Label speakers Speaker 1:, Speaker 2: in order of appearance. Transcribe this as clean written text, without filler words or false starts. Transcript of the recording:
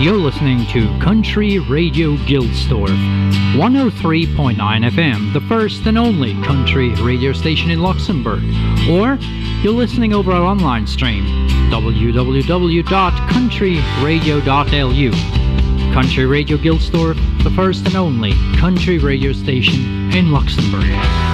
Speaker 1: You're listening to Country Radio Gilsdorf, 103.9 FM, the first and only country radio station in Luxembourg. Or you're listening over our online stream, www.countryradio.lu. Country Radio Gilsdorf, the first and only country radio station in Luxembourg.